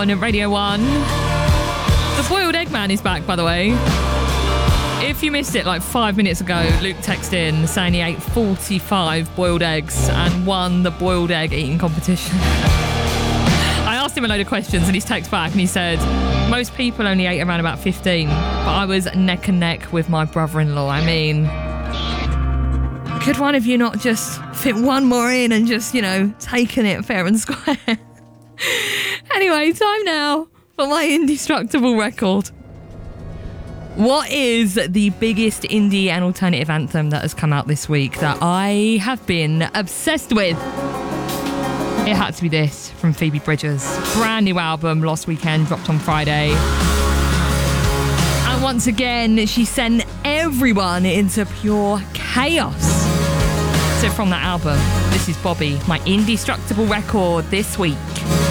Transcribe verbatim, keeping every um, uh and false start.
on Radio one. The Boiled Egg Man is back, by the way. If you missed it like five minutes ago, Luke texted in saying he ate forty-five boiled eggs and won the boiled egg eating competition. I asked him a load of questions and he's texted back and he said, most people only ate around about fifteen, but I was neck and neck with my brother-in-law. I mean, could one of you not just fit one more in and just, you know, taken it fair and square? Anyway, time now for my indestructible record. What is the biggest indie and alternative anthem that has come out this week that I have been obsessed with? It had to be this from Phoebe Bridgers. Brand new album, Lost Weekend, dropped on Friday. And once again, she sent everyone into pure chaos. So from that album, this is Bobby, my indestructible record this week.